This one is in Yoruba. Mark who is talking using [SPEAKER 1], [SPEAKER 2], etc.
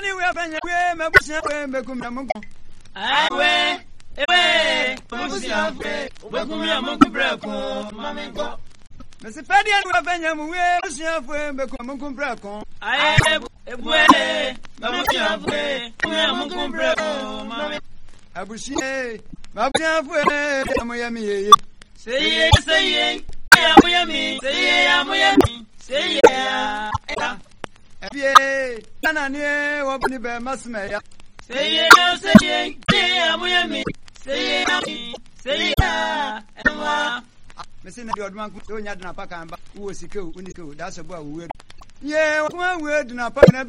[SPEAKER 1] Penny we have we mabusia we mekum ya mungu.
[SPEAKER 2] Awe mabusia we mekum ya mungu breko mamengo.
[SPEAKER 1] Mesi Penny we have we mabusia we mekum mungu breko.
[SPEAKER 2] Mabusia we mungu breko mamengo.
[SPEAKER 1] Abushie mabusia we amoyami ye.
[SPEAKER 2] Say amuyami say amuyami say ya.
[SPEAKER 1] Ebie nana ni wobni be masmeya.
[SPEAKER 2] Say amuyami say ya.
[SPEAKER 1] Mesi na odman ku nya dna paka amba wo sikeu unike that's about we. Ye wa we dna paka na